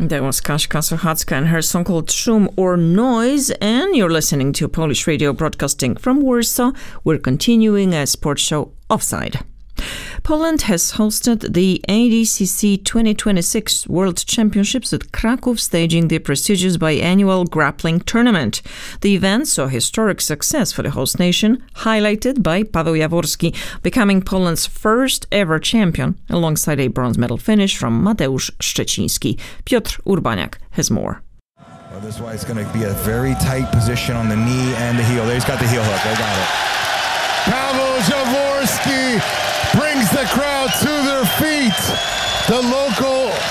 That was Kaśka Sochacka and her song called Szum or Noise, and you're listening to Polish Radio broadcasting from Warsaw. We're continuing a sports show Offside. Poland has hosted the ADCC 2026 World Championships with Kraków staging the prestigious biannual grappling tournament. The event saw historic success for the host nation, highlighted by Paweł Jaworski becoming Poland's first ever champion, alongside a bronze medal finish from Mateusz Szczeciński. Piotr Urbaniak has more. Well, this is why it's going to be a very tight position on the knee and the heel. He's got the heel hook. They got it. Paweł Jaworski brings the crowd to their feet. The local